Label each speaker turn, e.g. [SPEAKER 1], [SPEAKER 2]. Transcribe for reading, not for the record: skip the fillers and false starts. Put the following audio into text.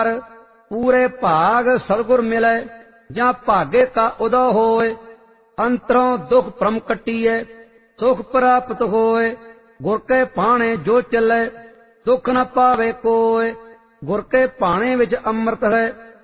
[SPEAKER 1] पूरे भाग सतगुर मिलै जां भागे का उदय होए। अंतरों दुख भ्रम कटिए सुख प्राप्त होए। गुर के भाणे जो चलै दुख न पावे कोय। गुर के भाणे विच अमृत है